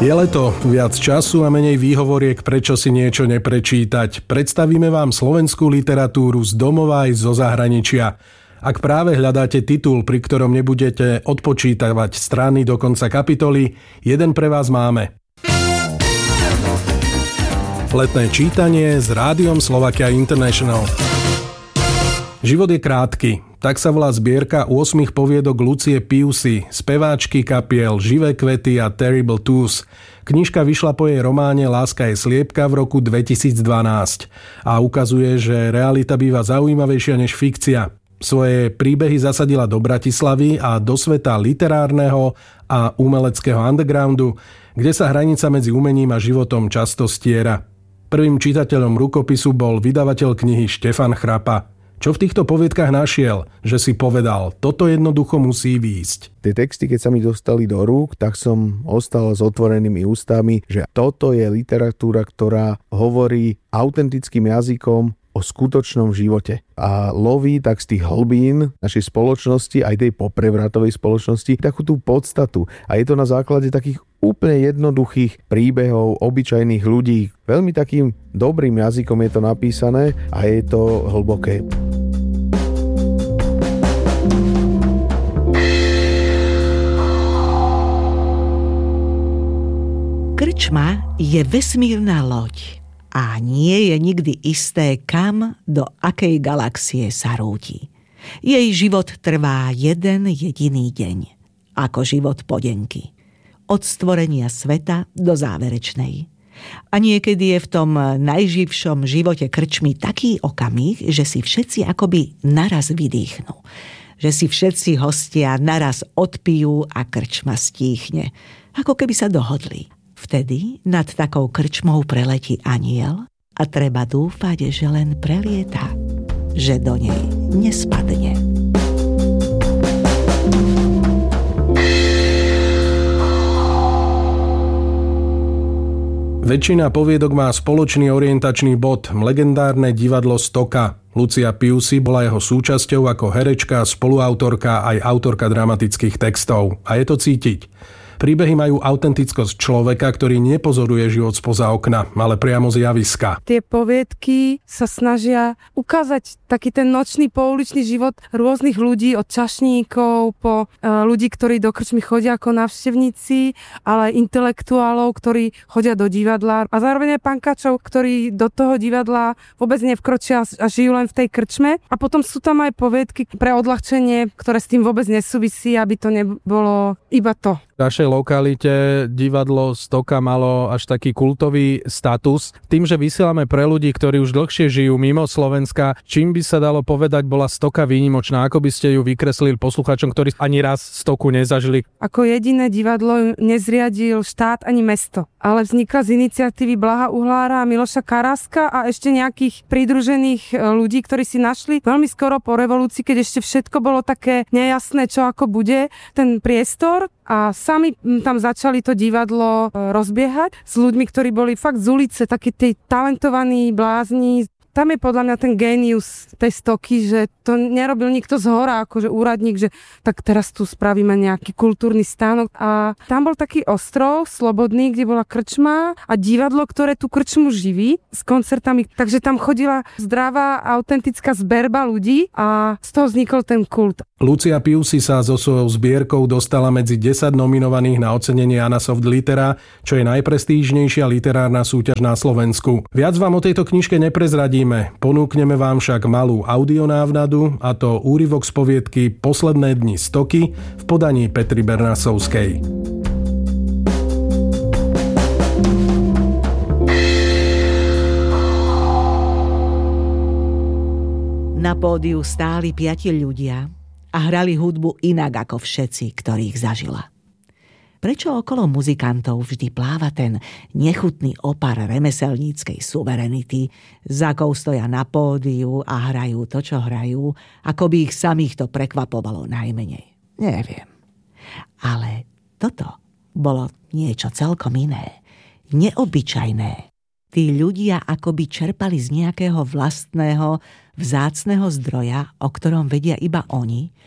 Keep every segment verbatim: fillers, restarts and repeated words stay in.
Je leto, viac času a menej výhovoriek, prečo si niečo neprečítať. Predstavíme vám slovenskú literatúru z domova aj zo zahraničia. Ak práve hľadáte titul, pri ktorom nebudete odpočítavať strany do konca kapitoly, jeden pre vás máme. Letné čítanie s Rádiom Slovakia International. Život je krátky. Tak sa volá zbierka ôsmich poviedok Lucie Piusy, speváčky kapiel Živé kvety a Terrible Twos. Knižka vyšla po jej románe Láska je sliepka v roku dvetisícdvanásť a ukazuje, že realita býva zaujímavejšia než fikcia. Svoje príbehy zasadila do Bratislavy a do sveta literárneho a umeleckého undergroundu, kde sa hranica medzi umením a životom často stiera. Prvým čitateľom rukopisu bol vydavateľ knihy Štefan Chrapa. Čo v týchto poviedkach našiel, že si povedal, toto jednoducho musí výjsť? Tie texty, keď sa mi dostali do rúk, tak som ostal s otvorenými ústami, že toto je literatúra, ktorá hovorí autentickým jazykom o skutočnom živote. A loví tak z tých hlbín našej spoločnosti, aj tej poprevratovej spoločnosti, takú tú podstatu. A je to na základe takých úplne jednoduchých príbehov obyčajných ľudí. Veľmi takým dobrým jazykom je to napísané a je to hlboké. Krčma je vesmírna loď a nie je nikdy isté, kam, do akej galaxie sa rúti. Jej život trvá jeden jediný deň, ako život podenky. Od stvorenia sveta do záverečnej. A niekedy je v tom najživšom živote krčmy taký okamih, že si všetci akoby naraz vydýchnú. Že si všetci hostia naraz odpijú a krčma stíchne. Ako keby sa dohodli. Vtedy nad takou krčmou preletí anjel a treba dúfať, že len prelieta, že do nej nespadne. Väčšina poviedok má spoločný orientačný bod, legendárne divadlo Stoka. Lucia Piusy bola jeho súčasťou ako herečka, spoluautorka aj autorka dramatických textov. A je to cítiť. Príbehy majú autentickosť človeka, ktorý nepozoruje život spoza okna, ale priamo z javiska. Tie poviedky sa snažia ukázať taký ten nočný pouličný život rôznych ľudí, od čašníkov po ľudí, ktorí do krčmy chodia ako návštevníci, ale aj intelektuálov, ktorí chodia do divadla a zároveň aj pankačov, ktorí do toho divadla vôbec nevkročia a žijú len v tej krčme. A potom sú tam aj poviedky pre odľahčenie, ktoré s tým vôbec nesúvisí, aby to nebolo iba to. V našej lokalite divadlo Stoka malo až taký kultový status. Tým, že vysielame pre ľudí, ktorí už dlhšie žijú mimo Slovenska, čím by sa dalo povedať, bola Stoka výnimočná? Ako by ste ju vykreslili poslucháčom, ktorí ani raz Stoku nezažili? Ako jediné divadlo nezriadil štát ani mesto, ale vznikla z iniciatívy Blaha Uhlára a Miloša Karáska a ešte nejakých pridružených ľudí, ktorí si našli veľmi skoro po revolúcii, keď ešte všetko bolo také nejasné, čo ako bude, ten priestor. A sami tam začali to divadlo rozbiehať s ľuďmi, ktorí boli fakt z ulice, takí tí talentovaní blázni. Tam je podľa mňa ten génius tej Stoky, že to nerobil nikto zhora, akože úradník, že tak teraz tu spravíme nejaký kultúrny stánok. A tam bol taký ostrov slobodný, kde bola krčma a divadlo, ktoré tú krčmu živí s koncertami. Takže tam chodila zdravá, autentická zberba ľudí a z toho vznikol ten kult. Lucia Piusy sa so svojou zbierkou dostala medzi desať nominovaných na ocenenie Anna Soft Litera, čo je najprestížnejšia literárna súťaž na Slovensku. Viac vám o tejto knižke neprezradíme, ponúkneme vám však malú audionávnadu, a to úryvok z poviedky Posledné dni Stoky v podaní Petry Bernasovskej. Na pódiu stáli piati ľudia a hrali hudbu inak ako všetci, ktorých zažila. Prečo okolo muzikantov vždy pláva ten nechutný opar remeselníckej suverenity, za akou stoja na pódiu a hrajú to, čo hrajú, ako by ich samých to prekvapovalo najmenej? Neviem. Ale toto bolo niečo celkom iné. Neobyčajné. Tí ľudia akoby čerpali z nejakého vlastného, vzácneho zdroja, o ktorom vedia iba oni,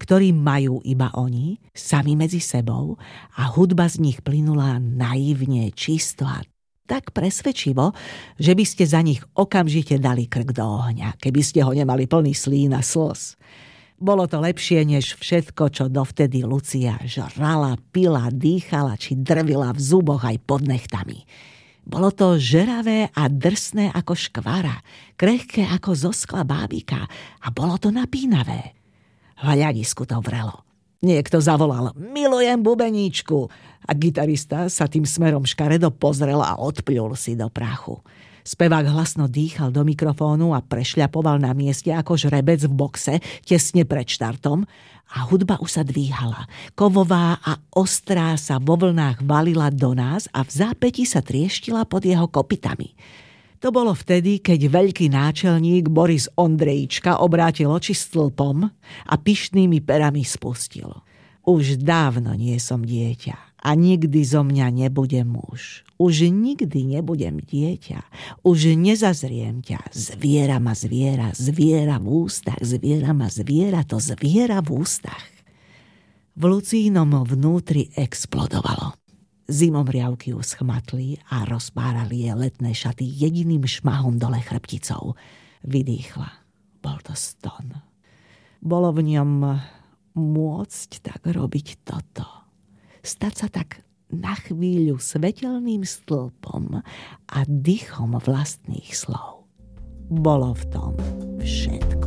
ktorý majú iba oni, sami medzi sebou, a hudba z nich plynula naivne, čisto a tak presvedčivo, že by ste za nich okamžite dali krk do ohňa, keby ste ho nemali plný slín a slz. Bolo to lepšie než všetko, čo dovtedy Lucia žrala, pila, dýchala či drvila v zuboch aj pod nechtami. Bolo to žeravé a drsné ako škvara, krehké ako zo skla bábika a bolo to napínavé. V hľadisku to vrelo. Niekto zavolal: "Milujem bubeníčku", a gitarista sa tým smerom škaredo pozrel a odpľul si do prachu. Spevák hlasno dýchal do mikrofónu a prešľapoval na mieste ako žrebec v boxe tesne pred štartom a hudba už sa dvíhala. Kovová a ostrá sa vo vlnách valila do nás a v zápäti sa trieštila pod jeho kopytami. To bolo vtedy, keď veľký náčelník Boris Ondrejíčka obrátil oči stĺpom a pyšnými perami spustil: "Už dávno nie som dieťa a nikdy zo mňa nebude muž. Už nikdy nebudem dieťa, už nezazriem ťa. Zviera ma zviera, zviera v ústach, zviera ma zviera, to zviera v ústach." V Lucínom vnútri explodovalo. Zimomriavky ju schmatli a rozpárali jej letné šaty jediným šmahom dole chrbticou. Vydýchla. Bol to ston. Bolo v ňom môcť tak robiť toto. Stať sa tak na chvíľu svetelným stĺpom a dychom vlastných slov. Bolo v tom všetko.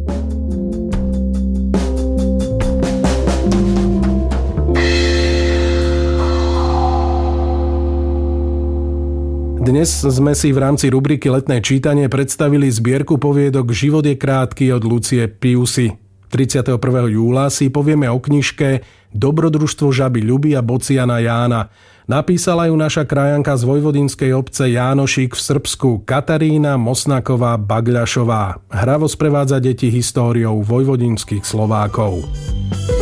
Dnes sme si v rámci rubriky Letné čítanie predstavili zbierku poviedok Život je krátky od Lucie Piusy. tridsiateho prvého júla si povieme o knižke Dobrodružstvo žaby Ľuby a bociana Jána. Napísala ju naša krajanka z vojvodinskej obce Jánošík v Srbsku Katarína Mosnaková Bagľašová. Hravo sprevádza deti históriou vojvodinských Slovákov.